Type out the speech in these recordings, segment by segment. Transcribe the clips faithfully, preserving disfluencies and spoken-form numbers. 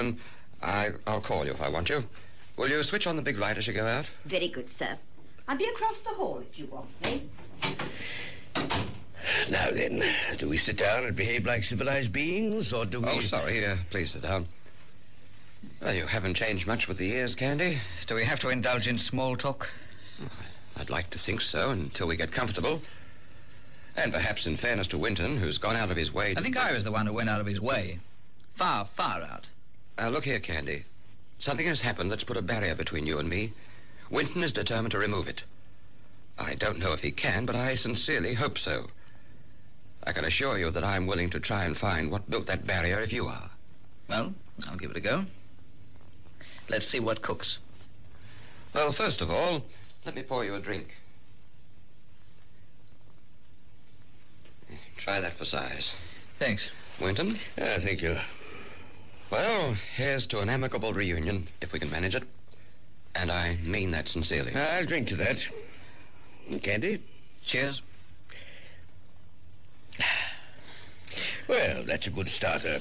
I, I'll call you if I want you. Will you switch on the big light as you go out? Very good, sir. I'll be across the hall if you want me. Now then, do we sit down and behave like civilized beings, or do we... Oh, sorry. Uh, please sit down. Well, you haven't changed much with the years, Candy. Do we have to indulge in small talk? I'd like to think so until we get comfortable. And perhaps in fairness to Winton, who's gone out of his way to... I think I was the one who went out of his way. Far, far out. Uh, look here, Candy. Something has happened that's put a barrier between you and me. Winton is determined to remove it. I don't know if he can, but I sincerely hope so. I can assure you that I'm willing to try and find what built that barrier if you are. Well, I'll give it a go. Let's see what cooks. Well, first of all, let me pour you a drink. Try that for size. Thanks. Winton? Ah, thank you. Well, here's to an amicable reunion, if we can manage it. And I mean that sincerely. I'll drink to that. Candy? Cheers. Well, that's a good starter.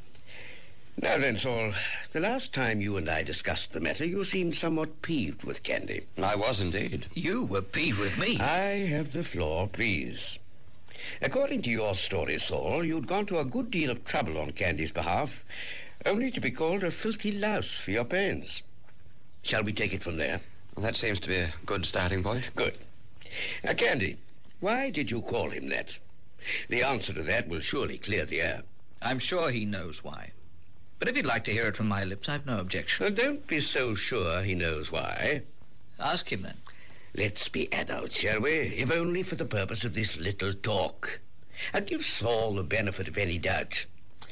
Now then, Saul, the last time you and I discussed the matter, you seemed somewhat peeved with Candy. I was indeed. You were peeved with me. I have the floor, please. According to your story, Saul, you'd gone to a good deal of trouble on Candy's behalf, only to be called a filthy louse for your pains. Shall we take it from there? Well, that seems to be a good starting point. Good. Now, Candy, why did you call him that? The answer to that will surely clear the air. I'm sure he knows why. But if you'd like to hear it from my lips, I've no objection. Now, don't be so sure he knows why. Ask him, then. Let's be adults, shall we? If only for the purpose of this little talk. And give Saul the benefit of any doubt.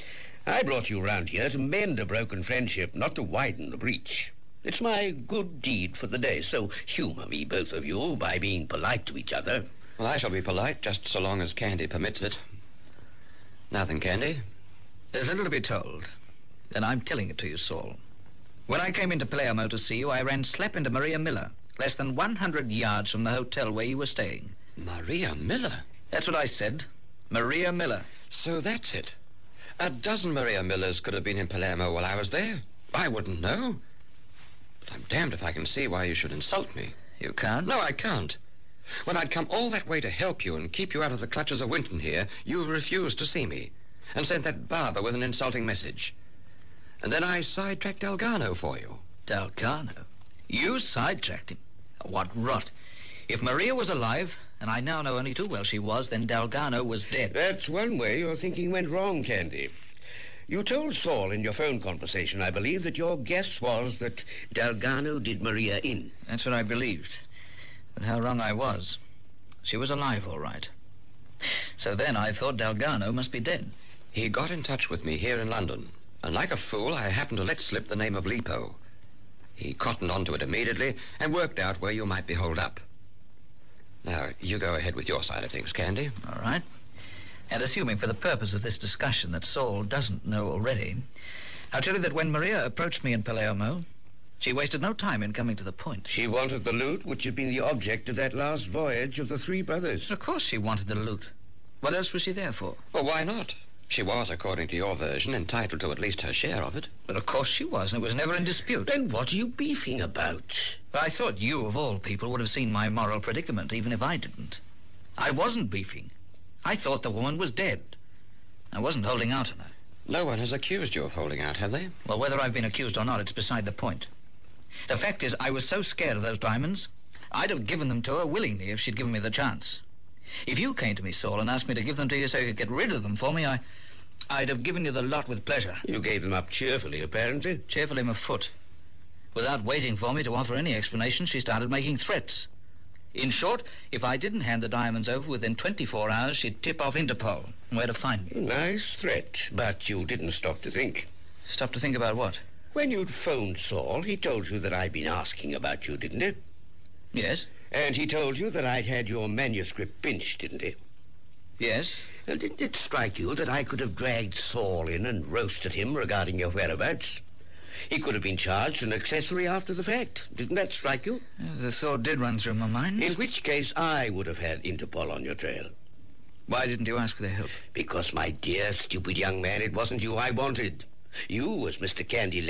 I brought you round here to mend a broken friendship, not to widen the breach. It's my good deed for the day, so humour me, both of you, by being polite to each other. Well, I shall be polite, just so long as Candy permits it. Now then, Candy. There's little to be told. Then I'm telling it to you, Saul. When I came into Palermo to see you, I ran slap into Maria Miller, less than one hundred yards from the hotel where you were staying. Maria Miller? That's what I said. Maria Miller. So that's it. A dozen Maria Millers could have been in Palermo while I was there. I wouldn't know. But I'm damned if I can see why you should insult me. You can't? No, I can't. When I'd come all that way to help you and keep you out of the clutches of Winton here, you refused to see me and sent that barber with an insulting message. And then I sidetracked Dalgarno for you. Dalgarno? You sidetracked him? What rot. If Maria was alive, and I now know only too well she was, then Dalgarno was dead. That's one way your thinking went wrong, Candy. You told Saul in your phone conversation, I believe, that your guess was that Dalgarno did Maria in. That's what I believed. But how wrong I was. She was alive, all right. So then I thought Dalgarno must be dead. He got in touch with me here in London, and like a fool, I happened to let slip the name of Lipo. He cottoned onto it immediately and worked out where you might be holed up. Now, you go ahead with your side of things, Candy. All right. And assuming for the purpose of this discussion that Saul doesn't know already, I'll tell you that when Maria approached me in Palermo, she wasted no time in coming to the point. She wanted the loot which had been the object of that last voyage of the three brothers. Of course she wanted the loot. What else was she there for? Well, why not? She was, according to your version, entitled to at least her share of it. But of course she was, and it was never in dispute. Then what are you beefing about? I thought you, of all people, would have seen my moral predicament, even if I didn't. I wasn't beefing. I thought the woman was dead. I wasn't holding out on her. No one has accused you of holding out, have they? Well, whether I've been accused or not, it's beside the point. The fact is, I was so scared of those diamonds, I'd have given them to her willingly if she'd given me the chance. If you came to me, Saul, and asked me to give them to you so you could get rid of them for me, I, I'd have given you the lot with pleasure. You gave them up cheerfully, apparently. Cheerfully afoot. Without waiting for me to offer any explanation, she started making threats. In short, if I didn't hand the diamonds over within twenty-four hours, she'd tip off Interpol and where to find me. Nice threat, but you didn't stop to think. Stop to think about what? When you'd phoned Saul, he told you that I'd been asking about you, didn't he? Yes. And he told you that I'd had your manuscript pinched, didn't he? Yes. And didn't it strike you that I could have dragged Saul in and roasted him regarding your whereabouts? He could have been charged an accessory after the fact. Didn't that strike you? Uh, the thought did run through my mind. In which case, I would have had Interpol on your trail. Why didn't you ask for their help? Because, my dear, stupid young man, it wasn't you I wanted. You was Mister Candy